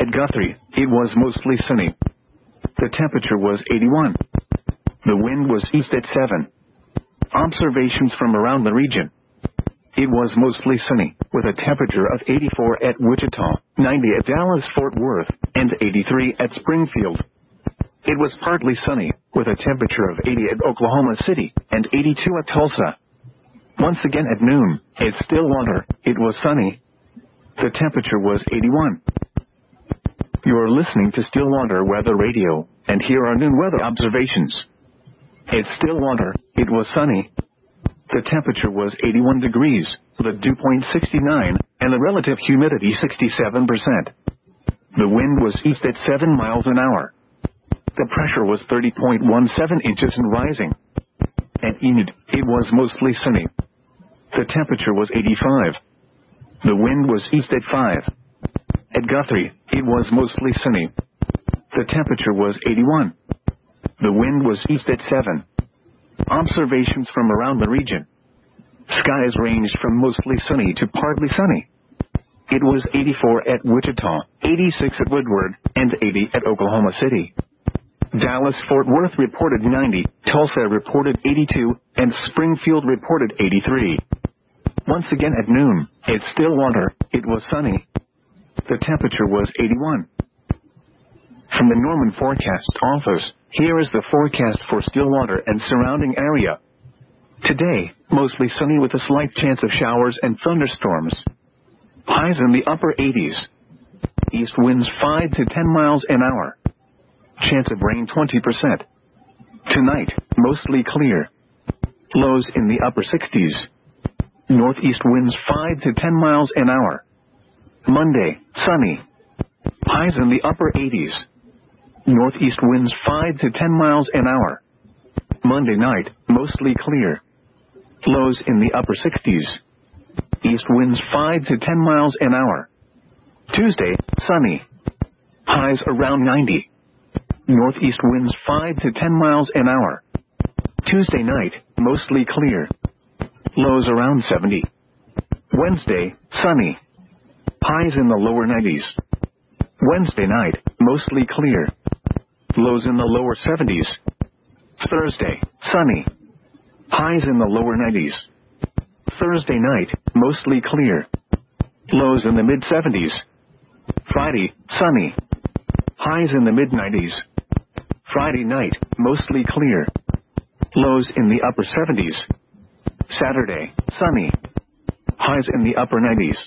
At Guthrie, it was mostly sunny. The temperature was 81. The wind was east at 7. Observations from around the region. It was mostly sunny, with a temperature of 84 at Wichita, 90 at Dallas-Fort Worth, and 83 at Springfield. It was partly sunny, with a temperature of 80 at Oklahoma City, and 82 at Tulsa. Once again at noon, at Stillwater, it was sunny. The temperature was 81. You are listening to Stillwater Weather Radio, and here are noon weather observations. At Stillwater, it was sunny. The temperature was 81 degrees, with a dew point 69, and the relative humidity 67%. The wind was east at 7 miles an hour. The pressure was 30.17 inches and rising. At Enid, it was mostly sunny. The temperature was 85. The wind was east at 5. At Guthrie, it was mostly sunny. The temperature was 81. The wind was east at 7. Observations from around the region. Skies ranged from mostly sunny to partly sunny. It was 84 at Wichita, 86 at Woodward, and 80 at Oklahoma City. Dallas-Fort Worth reported 90, Tulsa reported 82, and Springfield reported 83. Once again at noon, at Stillwater, it was sunny. The temperature was 81. From the Norman Forecast Office, here is the forecast for Stillwater and surrounding area. Today, mostly sunny with a slight chance of showers and thunderstorms. Highs in the upper 80s. East winds 5 to 10 miles an hour. Chance of rain 20%. Tonight, mostly clear. Lows in the upper 60s. Northeast winds 5 to 10 miles an hour. Monday, sunny. Highs in the upper 80s. Northeast winds 5 to 10 miles an hour. Monday night, mostly clear. Lows in the upper 60s. East winds 5 to 10 miles an hour. Tuesday, sunny. Highs around 90. Northeast winds 5 to 10 miles an hour. Tuesday night, mostly clear. Lows around 70. Wednesday, sunny. Highs in the lower 90s. Wednesday night, mostly clear. Lows in the lower 70s. Thursday, sunny. Highs in the lower 90s. Thursday night, mostly clear. Lows in the mid-70s. Friday, sunny. Highs in the mid-90s. Friday night, mostly clear. Lows in the upper 70s. Saturday, sunny. Highs in the upper 90s.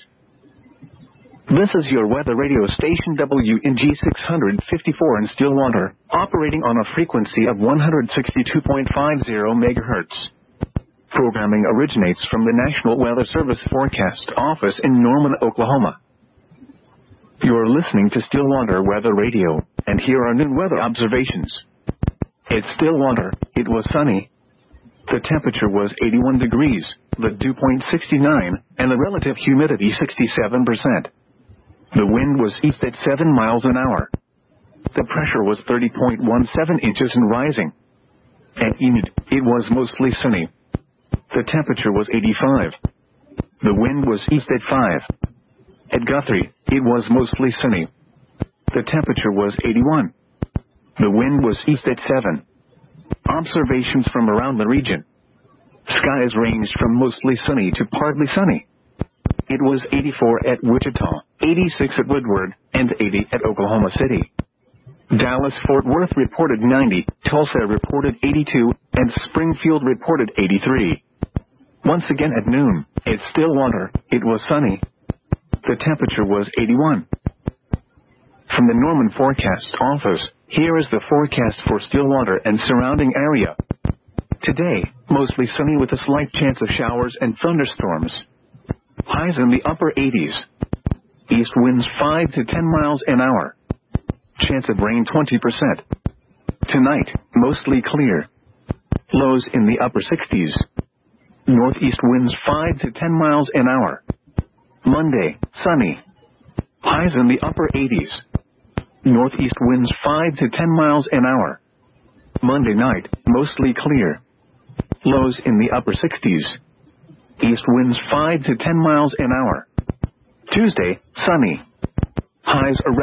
This is your weather radio station WNG 654 in Stillwater, operating on a frequency of 162.50 MHz. Programming originates from the National Weather Service Forecast Office in Norman, Oklahoma. You are listening to Stillwater Weather Radio, and here are noon weather observations. At Stillwater, it was sunny. The temperature was 81 degrees, the dew point 69, and the relative humidity 67%. The wind was east at 7 miles an hour. The pressure was 30.17 inches and rising. At Enid, it was mostly sunny. The temperature was 85. The wind was east at 5. At Guthrie, it was mostly sunny. The temperature was 81. The wind was east at 7. Observations from around the region. Skies ranged from mostly sunny to partly sunny. It was 84 at Wichita, 86 at Woodward, and 80 at Oklahoma City. Dallas-Fort Worth reported 90, Tulsa reported 82, and Springfield reported 83. Once again at noon, at Stillwater, it was sunny. The temperature was 81. From the Norman Forecast Office, here is the forecast for Stillwater and surrounding area. Today, mostly sunny with a slight chance of showers and thunderstorms. Highs in the upper 80s. East winds 5 to 10 miles an hour. Chance of rain 20%. Tonight, mostly clear. Lows in the upper 60s. Northeast winds 5 to 10 miles an hour. Monday, sunny. Highs in the upper 80s. Northeast winds 5 to 10 miles an hour. Monday night, mostly clear. Lows in the upper 60s. East winds 5 to 10 miles an hour. Tuesday, sunny. Highs around